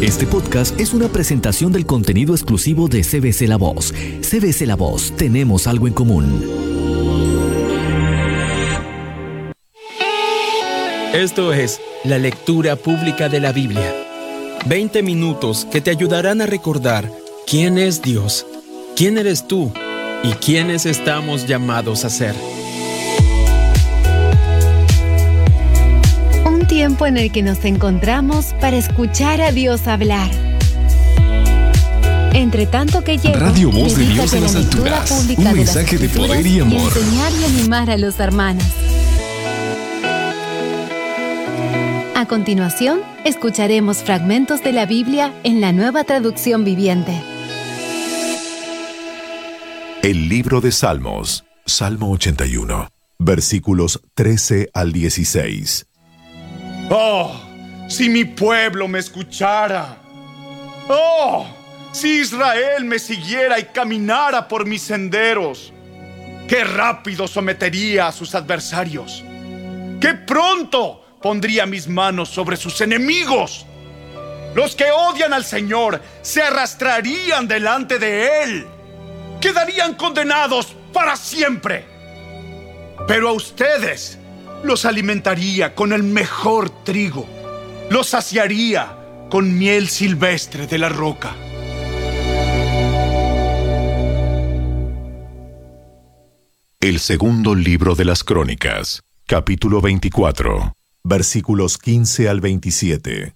Este podcast es una presentación del contenido exclusivo de CBC La Voz. CBC La Voz, tenemos algo en común. Esto es la lectura pública de la Biblia. 20 minutos que te ayudarán a recordar quién es Dios, quién eres tú y quiénes estamos llamados a ser. Un tiempo en el que nos encontramos para escuchar a Dios hablar. Entre tanto que llega, Radio Voz de Dios en las alturas. Un mensaje de poder y amor. Y enseñar y animar a los hermanos. A continuación, escucharemos fragmentos de la Biblia en la Nueva Traducción Viviente. El libro de Salmos, Salmo 81, versículos 13 al 16. ¡Oh! Si mi pueblo me escuchara. ¡Oh! Si Israel me siguiera y caminara por mis senderos. ¡Qué rápido sometería a sus adversarios! ¡Qué pronto pondría mis manos sobre sus enemigos! Los que odian al Señor se arrastrarían delante de Él. Quedarían condenados para siempre. Pero a ustedes los alimentaría con el mejor trigo. Los saciaría con miel silvestre de la roca. El segundo libro de las Crónicas, capítulo 24, versículos 15 al 27.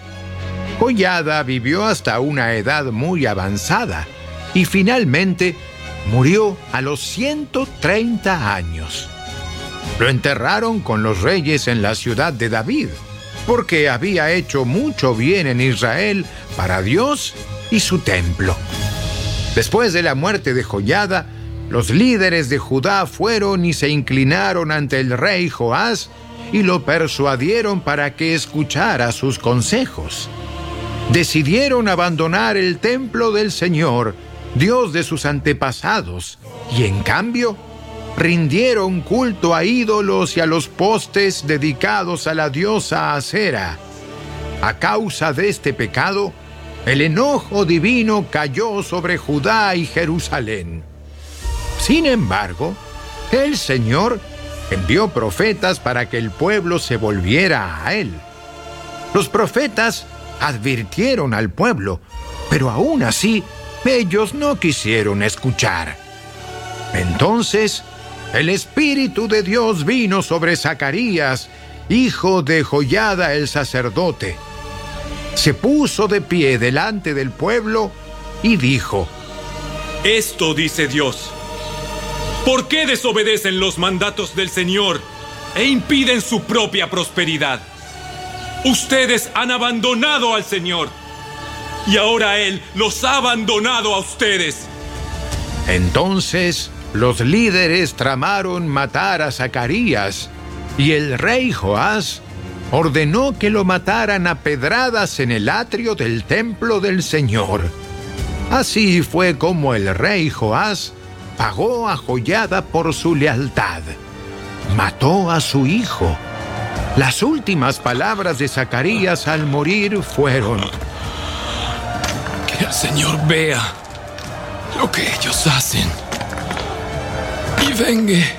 Joiada vivió hasta una edad muy avanzada y finalmente murió a los 130 años. Lo enterraron con los reyes en la ciudad de David, porque había hecho mucho bien en Israel para Dios y su templo. Después de la muerte de Joiada, los líderes de Judá fueron y se inclinaron ante el rey Joás y lo persuadieron para que escuchara sus consejos. Decidieron abandonar el templo del Señor, Dios de sus antepasados, y en cambio rindieron culto a ídolos y a los postes dedicados a la diosa Acera. A causa de este pecado, el enojo divino cayó sobre Judá y Jerusalén. Sin embargo, el Señor envió profetas para que el pueblo se volviera a Él. Los profetas advirtieron al pueblo, pero aún así, ellos no quisieron escuchar. Entonces, el Espíritu de Dios vino sobre Zacarías, hijo de Joiada el sacerdote. Se puso de pie delante del pueblo y dijo: Esto dice Dios. ¿Por qué desobedecen los mandatos del Señor e impiden su propia prosperidad? Ustedes han abandonado al Señor y ahora Él los ha abandonado a ustedes. Entonces los líderes tramaron matar a Zacarías y el rey Joás ordenó que lo mataran a pedradas en el atrio del templo del Señor. Así fue como el rey Joás pagó a Joiada por su lealtad. Mató a su hijo. Las últimas palabras de Zacarías al morir fueron: Que el Señor vea lo que ellos hacen y vengue